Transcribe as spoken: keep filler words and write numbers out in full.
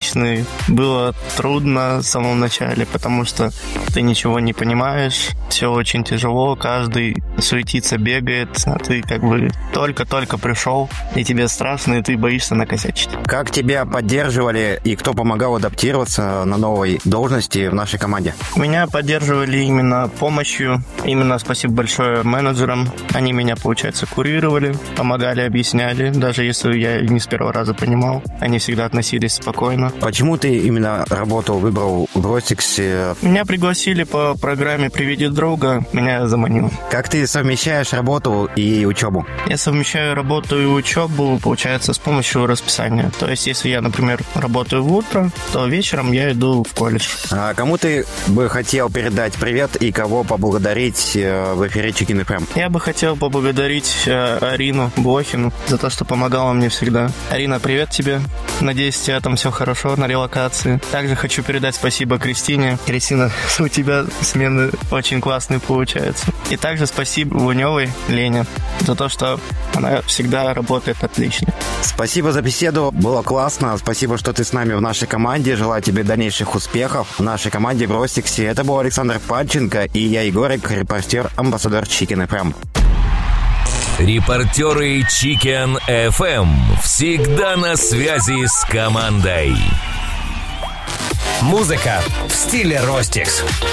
отличный. Было трудно в самом начале, потому что ты ничего не понимаешь, все очень тяжело, каждый суетится, бегает, а ты как бы только-только пришел, и тебе страшно, и ты боишься накосячить. Как тебя поддерживали и кто помогал адаптироваться на новой должности в нашей команде? Меня поддерживали именно помощью, именно спасибо большое менеджерам. Они меня, получается, курировали, помогали, объясняли, даже если я не с первого раза понимал, они всегда относились спокойно. Почему ты именно работу выбрал в Ростиксе? Меня пригласили по программе «Приведи друга», меня заманил. Как ты совмещаешь работу и учебу? Я совмещаю работу и учебу, получается, с помощью расписания. То есть, если я, например, работаю в утро, то вечером я иду в колледж. А кому ты бы хотел передать привет и кого поблагодарить в эфире Chicken эф эм? Я бы хотел поблагодарить Арину Блохину за то, что помогала мне всегда. Арина, привет тебе. Надеюсь, у тебя там все хорошо на релокации. Также хочу передать спасибо Кристине. Кристина, у тебя смены очень классные получаются. И также спасибо Луневой Лене за то, что она всегда работает отлично. Спасибо за беседу, было классно. Спасибо, что ты с нами в нашей команде. Желаю тебе дальнейших успехов в нашей команде в Ростиксе. Это был Александр Панченко и я, Егорик, репортер, амбассадор Chicken эф эм. Репортеры Chicken эф эм всегда на связи с командой. Музыка в стиле Ростикс.